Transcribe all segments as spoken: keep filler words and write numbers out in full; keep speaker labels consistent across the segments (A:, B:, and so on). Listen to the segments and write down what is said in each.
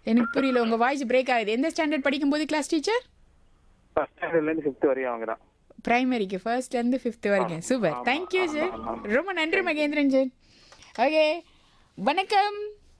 A: எனக்கு புரியல, உங்க வாய்ஸ் பிரேக் ஆகுது. எந்த ஸ்டாண்டர்ட் படிக்கும்போது கிளாஸ் டீச்சர்?
B: ஃபர்ஸ்ட் ஸ்டாண்டர்ட்ல இருந்து ஃபிஃப்த் வரையும் அவங்க தான்.
A: பிரைமரிக்கு ஃபர்ஸ்ட்ல இருந்து ஃபிஃப்த் வரைக்கும். சூப்பர்,
B: ஆமா
A: தேங்க்யூ
B: ஆமா
A: சார்.
B: ஆமா.
A: ரொம்ப நன்றி மகேந்திரன் சார். ஓகே, வணக்கம்.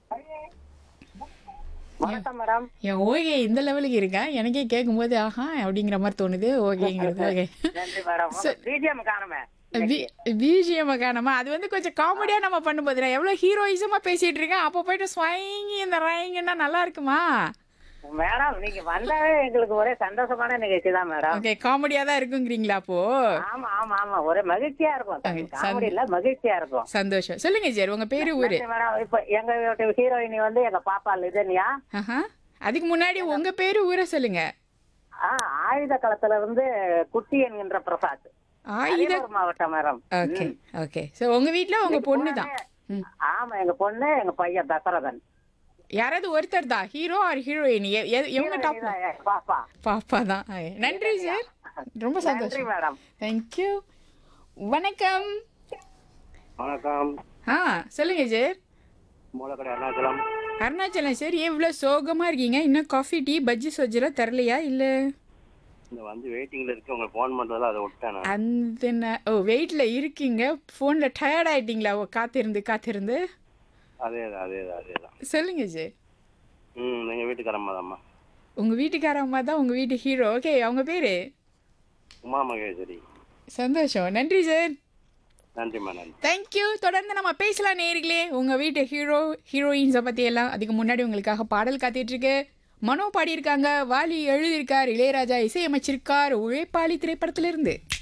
C: வணக்கம் மேடம்.
A: என் ஓகே இந்த லெவலுக்கு இருக்கா, எனக்கே கேட்கும்போது ஆஹா அப்படிங்கிற மாதிரி தோணுது. ஓகேங்கிறது ஓகே.
C: நன்றி மேடம். பிஜிஎம் காணுமே.
A: பிஜிஎம் காணாம அது வந்து கொஞ்சம் காமெடியா நம்ம பண்ணும்போது நான் எவ்வளவு ஹீரோயிசமா பேசிட்டு இருக்கேன், அப்போ போயிட்டு ஸ்வைங்கி இந்த ரைங்கன்னா நல்லா இருக்குமா
C: மேடம்? நீங்க வந்தாவே எங்களுக்கு ஒரே சந்தோஷமான நிகழ்ச்சி தான் மேடம்.
A: ஓகே, காமெடியா தான் இருக்குங்கிறீங்களா அப்போ?
C: ஆமா ஆமா ஆமா, ஒரே மகிழ்ச்சியா இருக்கும். காமெடியில மகிழ்ச்சியா இருக்கும்.
A: சந்தோஷம். சொல்லுங்க சார், உங்க பேரு ஊரு?
C: மேடம், இப்ப எங்க ஹீரோயினி வந்து எங்க பாப்பா லிதன்யா.
A: ஆஹா, அதுக்கு முன்னாடி உங்க பேரு ஊரை சொல்லுங்க.
C: ஆஹ் ஆயுத களத்துல இருந்து குட்டி என்கின்ற பிரசாத்.
A: ஆயுத
C: மாவட்டம் மேடம்.
A: Okay okay. சோ உங்க வீட்ல உங்க பொண்ணு தான்?
C: ஆமா, எங்க பொண்ணு எங்க பையன் தசரதன்.
A: யாராவது ஒருத்தர் தான் ஹீரோ ஆர் ஹீரோயின்? எவங்க டாப்?
C: பாப்பா.
A: பாப்பா தான். நன்றி சார், ரொம்ப சந்தோஷம் மேடம். தேங்க்யூ. வணக்கம்.
B: வணக்கம்.
A: ஆ சொல்லுங்க சார்.
B: மூலக்கடை அருணாச்சலம்.
A: அருணாச்சலம் சார், ஏன் இவ்வளோ சோகமாக இருக்கீங்க? இன்னும் காஃபி டீ பஜ்ஜி சொஜ்ஜெல்லாம் தரலையா? இல்லை
B: இந்த வந்து வெயிட்டிங்ல இருக்கு, உங்களுக்கு ஃபோன் பண்றதால அதை விட்டேன்.
A: அந்த ந- ஓ வெயிட்டில் இருக்கீங்க, ஃபோனில் டயர்ட் ஆயிட்டீங்களா? ஓ காத்திருந்து காத்திருந்து.
B: அதே தான் அதே தான் அதே தான்.
A: சொல்லுங்க சார்.
B: ம் எங்கள் வீட்டுக்காரம்மா தான்மா.
A: உங்கள் வீட்டுக்கார அம்மா தான் உங்கள் வீட்டு ஹீரோ. ஓகே, அவங்க பேர்?
B: உமா மகேஸ்வரி.
A: சந்தோஷம், நன்றி சார்.
B: நன்றிம்மா நன்றி.
A: தேங்க்யூ. தொடர்ந்து நம்ம பேசலாம் நேயர்களே, உங்கள் வீட்டு ஹீரோ ஹீரோயின்ஸை பற்றி எல்லாம். அதுக்கு முன்னாடி உங்களுக்காக பாடல் காத்திட்ருக்கு. மனோ பாடியிருக்காங்க, வாலி எழுதியிருக்கார், இளையராஜா இசையமைச்சிருக்கார், உழைப்பாளி திரைப்படத்திலிருந்து.